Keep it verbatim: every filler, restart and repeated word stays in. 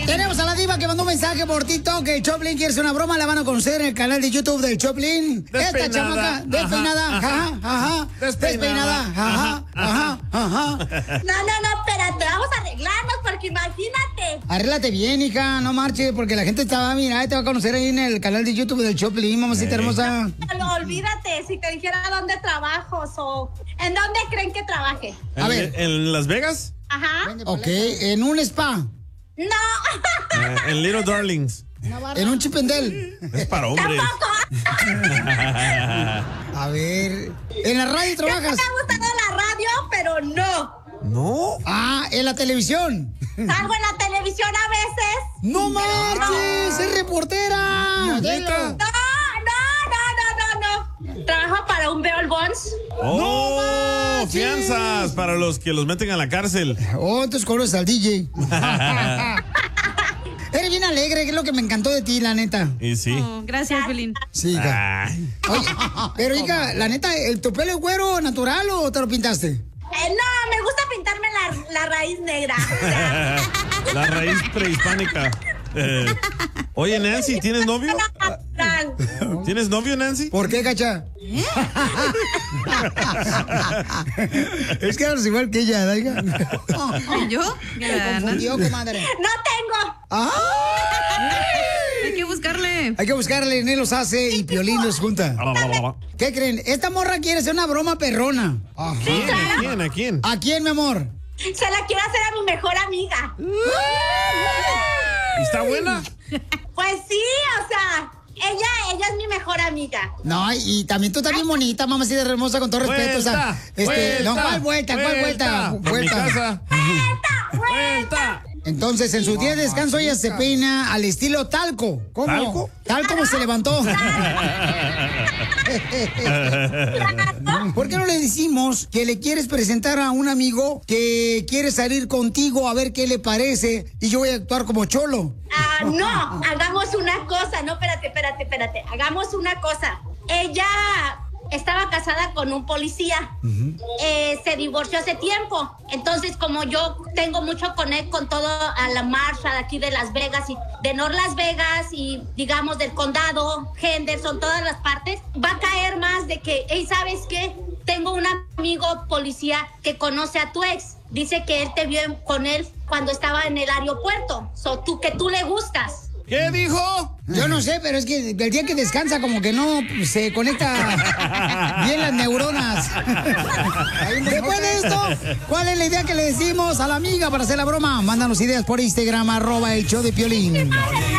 Tenemos a la diva que mandó un mensaje por TikTok que el Choplin quiere hacer una broma. La van a conocer en el canal de YouTube del Choplin. Esta chamaca despeinada, ajá, ajá, despeinada, ajá, ajá, ajá. No, no, no, espérate, vamos a arreglarnos porque imagínate. Arréglate bien, hija, no marches, porque la gente estaba, mira, te va a conocer ahí en el canal de YouTube del Choplin, mamacita hermosa. No, no, olvídate, si te dijera dónde trabajo o en dónde creen que trabaje. A ver. ¿En Las Vegas? Ajá. Ok, en un spa. No. Eh, en Little Darlings. En un chipendel. Es para hombres. A ver, ¿en la radio trabajas? Me ha gustado la radio, pero no. ¿No? Ah, ¿en la televisión? Salgo en la televisión a veces. ¡No marches! ¡Es reportera! ¡Modelo! No, no, no, no, no, no. Trabajo para un Bear Bonds. ¡Oh! No, fianzas para los que los meten a la cárcel. Oh, entonces conoces al D J. Eres bien alegre, que es lo que me encantó de ti, la neta. Y sí. Oh, gracias, Pelín. Sí, hija. Oye, pero hija, la neta, ¿el tu pelo es güero natural o te lo pintaste? Eh, no, me gusta pintarme la, la raíz negra. La raíz prehispánica. Eh, oye, Nancy, ¿tienes novio? ¿Tienes novio, Nancy? ¿Por qué, cacha? Es que eres igual que ella, ¿no, hija? ¿Yo? Me confundió, comadre. No tengo. ¡Ah! Hay que buscarle. Hay que buscarle, Nel los hace y Piolín los junta. ¿Qué creen? Esta morra quiere hacer una broma perrona. ¿A quién? ¿A quién? ¿A quién? ¿A quién, mi amor? Se la quiero hacer a mi mejor amiga. ¿Y está buena? Pues sí, o sea, ella, ella es mi mejor amiga. No, y también tú estás bien bonita, mamacita hermosa, con todo respeto. O sea, este, vuelta, no, ¿cuál vuelta? ¿Cuál vuelta? vuelta. Por mi casa. ¡Vuelta, vuelta! Entonces, en su día de descanso, ella se peina al estilo talco. ¿Cómo? ¿Talco? Tal como se levantó. ¿Por qué no le decimos que le quieres presentar a un amigo que quiere salir contigo a ver qué le parece y yo voy a actuar como cholo? Ah, no, hagamos una cosa. No, espérate, espérate, espérate. Hagamos una cosa. Ella estaba casada con un policía. Uh-huh. eh, se divorció hace tiempo. Entonces, como yo tengo mucho con él, con todo a la marcha de aquí de Las Vegas y de North Las Vegas y digamos del condado, Henderson, todas las partes, va a caer más de que, hey, ¿sabes qué? Tengo un amigo policía que conoce a tu ex. Dice que él te vio con él cuando estaba en el aeropuerto. So, tú, que tú le gustas. ¿Qué dijo? Yo no sé, pero es que el día que descansa como que no se conecta bien las neuronas. Después de esto, ¿cuál es la idea que le decimos a la amiga para hacer la broma? Mándanos ideas por Instagram, arroba el show de Piolín.